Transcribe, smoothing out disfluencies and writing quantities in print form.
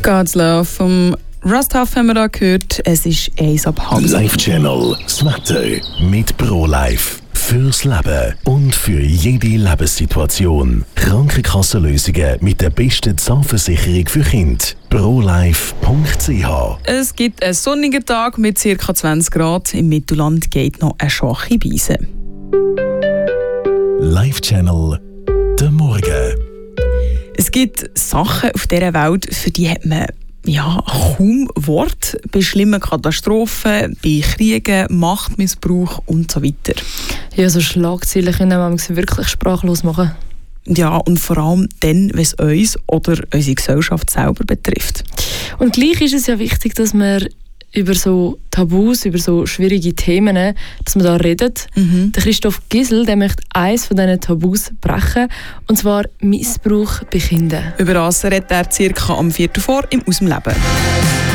God's Love vom Rusthoff haben wir da gehört. Es ist 1:30. Live Channel, das Wetter mit ProLife. Fürs Leben und für jede Lebenssituation. Krankenkassenlösungen mit der besten Zahnversicherung für Kinder. ProLife.ch. Es gibt einen sonnigen Tag mit ca. 20 Grad. Im Mittelland geht noch eine schwache Brise. Live Channel, der Morgen. Es gibt Sachen auf dieser Welt, für die hat man kaum Wort. Bei schlimmen Katastrophen, bei Kriegen, Machtmissbrauch und so weiter. Ja, so Schlagzeilen können wir wirklich sprachlos machen. Ja, und vor allem dann, wenn es uns oder unsere Gesellschaft selber betrifft. Und gleich ist es ja wichtig, dass wir über so Tabus, über so schwierige Themen, dass wir da reden. Der Christoph Gisel, der möchte eines von diesen Tabus brechen, und zwar Missbrauch bei Kindern. Über das redet er circa am 4. vor im «Aus dem Leben».